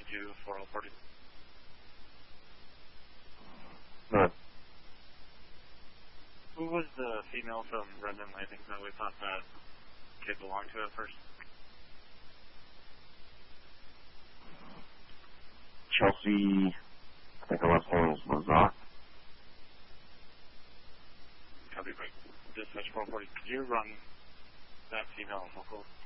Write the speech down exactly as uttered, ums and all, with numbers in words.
twenty-two four oh forty. Good. Who was the female from Redmond Landing that we thought that kid belonged to at first? Chelsea, I think her last name was Lazar. Copy, break. Dispatch four forty, could you run that female local?